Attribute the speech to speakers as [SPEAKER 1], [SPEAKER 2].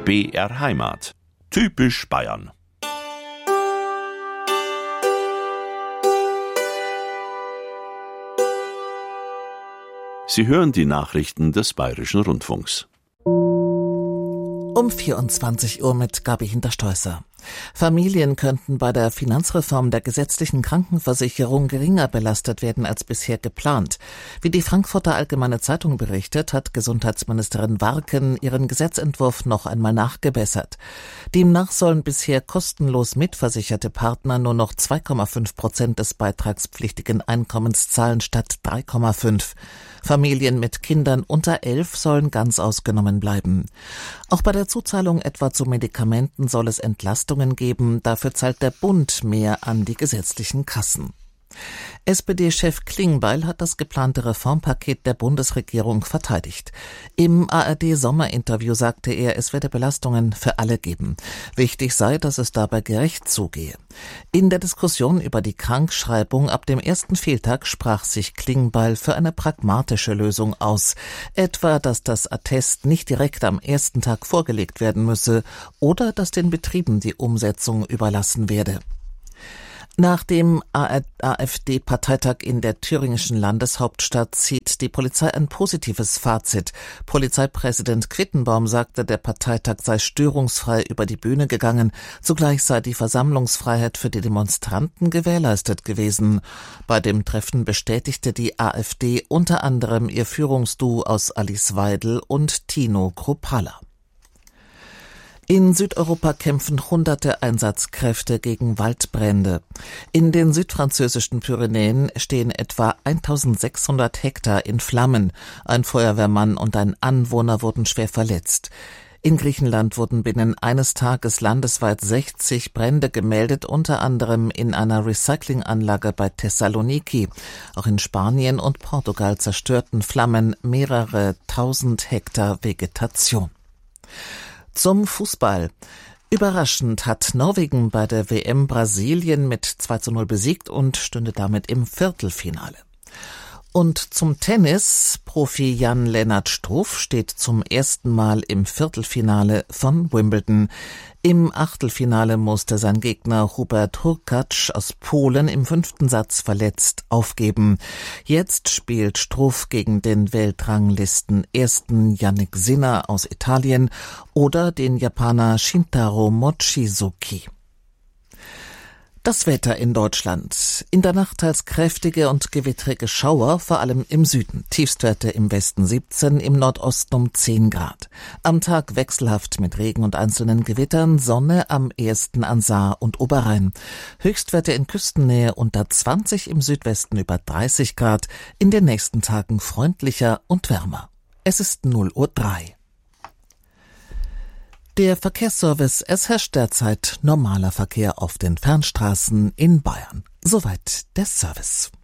[SPEAKER 1] BR Heimat. Typisch Bayern. Sie hören die Nachrichten des Bayerischen Rundfunks.
[SPEAKER 2] Um 24 Uhr mit Gabi Hinterstoesser. Familien könnten bei der Finanzreform der gesetzlichen Krankenversicherung geringer belastet werden als bisher geplant. Wie die Frankfurter Allgemeine Zeitung berichtet, hat Gesundheitsministerin Warken ihren Gesetzentwurf noch einmal nachgebessert. Demnach sollen bisher kostenlos mitversicherte Partner nur noch 2,5% des beitragspflichtigen Einkommens zahlen statt 3,5%. Familien mit Kindern unter 11 sollen ganz ausgenommen bleiben. Auch bei der Zuzahlung etwa zu Medikamenten soll es Entlastungen geben. Dafür zahlt der Bund mehr an die gesetzlichen Kassen. SPD-Chef Klingbeil hat das geplante Reformpaket der Bundesregierung verteidigt. Im ARD-Sommerinterview sagte er, es werde Belastungen für alle geben. Wichtig sei, dass es dabei gerecht zugehe. In der Diskussion über die Krankschreibung ab dem ersten Fehltag sprach sich Klingbeil für eine pragmatische Lösung aus. Etwa, dass das Attest nicht direkt am ersten Tag vorgelegt werden müsse oder dass den Betrieben die Umsetzung überlassen werde. Nach dem AfD-Parteitag in der thüringischen Landeshauptstadt zieht die Polizei ein positives Fazit. Polizeipräsident Quittenbaum sagte, der Parteitag sei störungsfrei über die Bühne gegangen. Zugleich sei die Versammlungsfreiheit für die Demonstranten gewährleistet gewesen. Bei dem Treffen bestätigte die AfD unter anderem ihr Führungsduo aus Alice Weidel und Tino Kruppalla. In Südeuropa kämpfen hunderte Einsatzkräfte gegen Waldbrände. In den südfranzösischen Pyrenäen stehen etwa 1600 Hektar in Flammen. Ein Feuerwehrmann und ein Anwohner wurden schwer verletzt. In Griechenland wurden binnen eines Tages landesweit 60 Brände gemeldet, unter anderem in einer Recyclinganlage bei Thessaloniki. Auch in Spanien und Portugal zerstörten Flammen mehrere tausend Hektar Vegetation. Zum Fußball. Überraschend hat Norwegen bei der WM Brasilien mit 2:0 besiegt und stünde damit im Viertelfinale. Und zum Tennis. Profi Jan-Lennart Struff steht zum ersten Mal im Viertelfinale von Wimbledon. Im Achtelfinale musste sein Gegner Hubert Hurkacz aus Polen im 5. Satz verletzt aufgeben. Jetzt spielt Struff gegen den Weltranglisten-Ersten Jannik Sinner aus Italien oder den Japaner Shintaro Mochizuki. Das Wetter in Deutschland. In der Nacht teils kräftige und gewittrige Schauer, vor allem im Süden. Tiefstwerte im Westen 17, im Nordosten um 10 Grad. Am Tag wechselhaft mit Regen und einzelnen Gewittern, Sonne am ehesten an Saar und Oberrhein. Höchstwerte in Küstennähe unter 20, im Südwesten über 30 Grad. In den nächsten Tagen freundlicher und wärmer. Es ist 0:03 Uhr. Der Verkehrsservice: Es herrscht derzeit normaler Verkehr auf den Fernstraßen in Bayern. Soweit der Service.